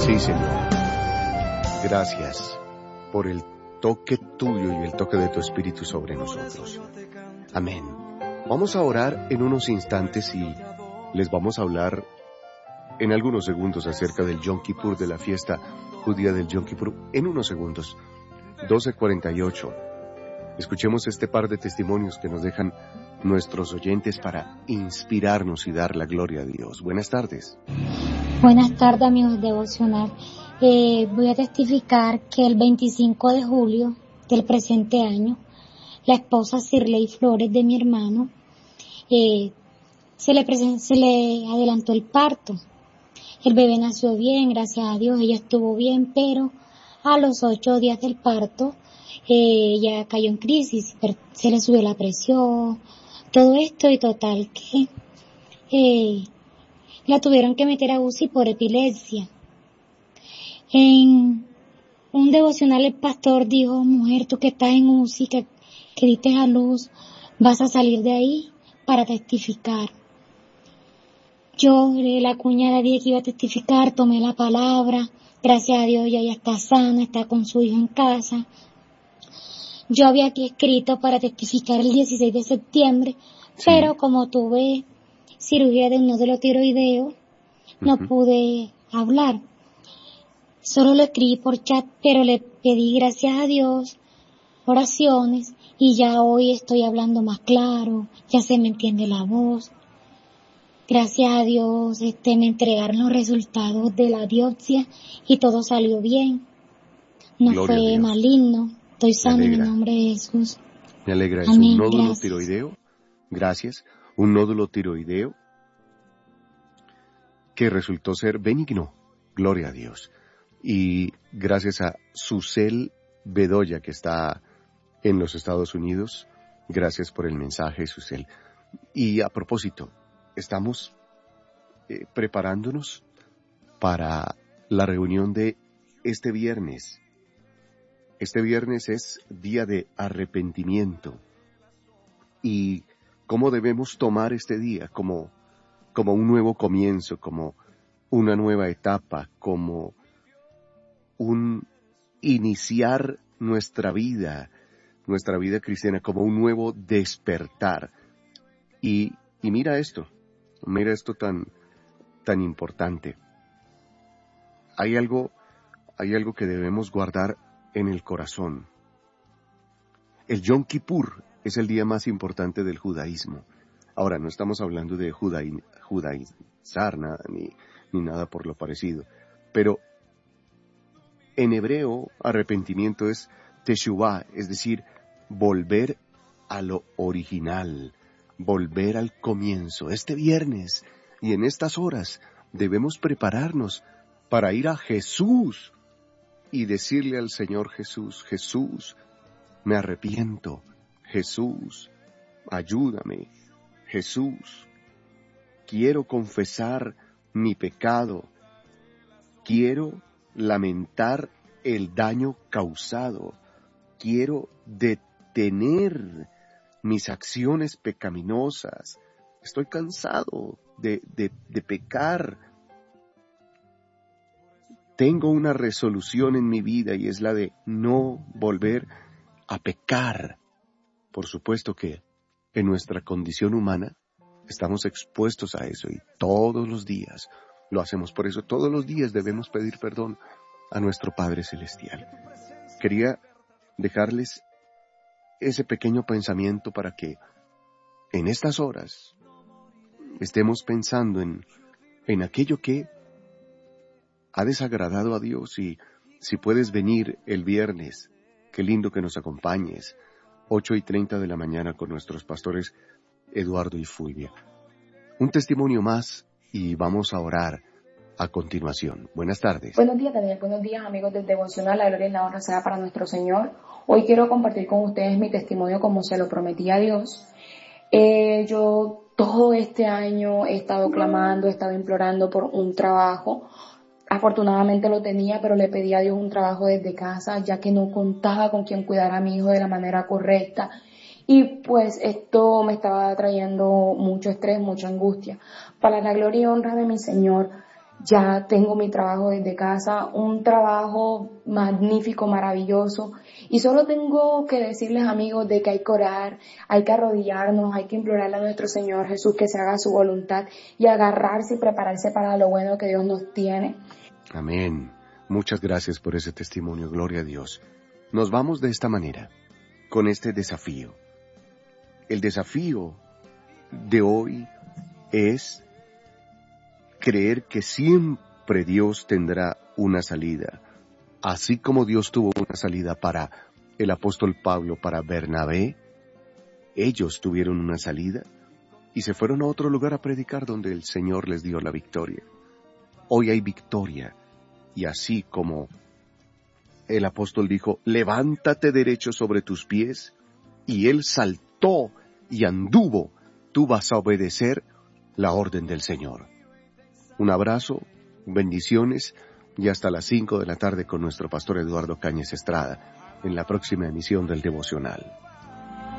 Sí, Señor. Gracias por el toque tuyo y el toque de tu Espíritu sobre nosotros. Amén. Vamos a orar en unos instantes y les vamos a hablar en algunos segundos acerca del Yom Kippur, de la fiesta judía del Yom Kippur. En unos segundos, 12:48. Escuchemos este par de testimonios que nos dejan nuestros oyentes para inspirarnos y dar la gloria a Dios. Buenas tardes. Buenas tardes, amigos devocional. Voy a testificar que el 25 de julio del presente año, la esposa Sirley Flores de mi hermano, se le adelantó el parto. El bebé nació bien, gracias a Dios, ella estuvo bien, pero a los 8 días del parto, ella cayó en crisis, se le subió la presión, todo esto y total que la tuvieron que meter a UCI por epilepsia. En un devocional el pastor dijo: mujer, tú que estás en UCI, que diste a luz, vas a salir de ahí para testificar. Yo, la cuñada, dije que iba a testificar, tomé la palabra, gracias a Dios ella ya está sana, está con su hijo en casa. Yo había aquí escrito para testificar el 16 de septiembre, sí, pero como tuve cirugía de un nódulo tiroideo, no pude hablar. Solo lo escribí por chat, pero le pedí, gracias a Dios, oraciones, y ya hoy estoy hablando más claro, ya se me entiende la voz. Gracias a Dios, me entregaron los resultados de la biopsia y todo salió bien. No Gloria fue maligno. Estoy sana en el nombre de Jesús. Me alegra eso. Amén. Un nódulo Gracias. tiroideo. Gracias. Un nódulo tiroideo que resultó ser benigno. Gloria a Dios. Y gracias a Susel Bedoya, que está en los Estados Unidos. Gracias por el mensaje, Susel. Y a propósito, estamos preparándonos para la reunión de este viernes. Este viernes es día de arrepentimiento. Y cómo debemos tomar este día como un nuevo comienzo, como una nueva etapa, como un iniciar nuestra vida cristiana, como un nuevo despertar. Y mira esto tan importante. Hay algo que debemos guardar en el corazón. El Yom Kippur es el día más importante del judaísmo. Ahora, no estamos hablando de judaizar ni nada por lo parecido, pero en hebreo, arrepentimiento es teshuvah, es decir, volver a lo original, volver al comienzo. Este viernes y en estas horas debemos prepararnos para ir a Jesús y decirle al Señor Jesús: Jesús, me arrepiento. Jesús, ayúdame. Jesús, quiero confesar mi pecado. Quiero lamentar el daño causado. Quiero detener mis acciones pecaminosas. Estoy cansado de pecar. Tengo una resolución en mi vida y es la de no volver a pecar. Por supuesto que en nuestra condición humana estamos expuestos a eso y todos los días lo hacemos. Por eso todos los días debemos pedir perdón a nuestro Padre Celestial. Quería dejarles ese pequeño pensamiento para que en estas horas estemos pensando en aquello que ha desagradado a Dios. Y si puedes venir el viernes, qué lindo que nos acompañes, 8:30 de la mañana con nuestros pastores Eduardo y Fulvia. Un testimonio más y vamos a orar a continuación. Buenas tardes. Buenos días, Daniel. Buenos días, amigos del Devocional. La gloria y la honra sea para nuestro Señor. Hoy quiero compartir con ustedes mi testimonio como se lo prometí a Dios. Yo todo este año he estado clamando, he estado implorando por un trabajo. Afortunadamente lo tenía, pero le pedí a Dios un trabajo desde casa, ya que no contaba con quien cuidara a mi hijo de la manera correcta. Y pues esto me estaba trayendo mucho estrés, mucha angustia. Para la gloria y honra de mi Señor, Ya tengo mi trabajo desde casa, un trabajo magnífico, maravilloso. Y solo tengo que decirles, amigos, de que hay que orar, hay que arrodillarnos, hay que implorarle a nuestro Señor Jesús que se haga su voluntad y agarrarse y prepararse para lo bueno que Dios nos tiene. Amén. Muchas gracias por ese testimonio, gloria a Dios. Nos vamos de esta manera, con este desafío. El desafío de hoy es creer que siempre Dios tendrá una salida. Así como Dios tuvo una salida para el apóstol Pablo, para Bernabé, ellos tuvieron una salida y se fueron a otro lugar a predicar donde el Señor les dio la victoria. Hoy hay victoria, y así como el apóstol dijo, levántate derecho sobre tus pies, y él saltó y anduvo, tú vas a obedecer la orden del Señor. Un abrazo, bendiciones, y hasta las 5 de la tarde con nuestro pastor Eduardo Cañas Estrada, en la próxima emisión del Devocional.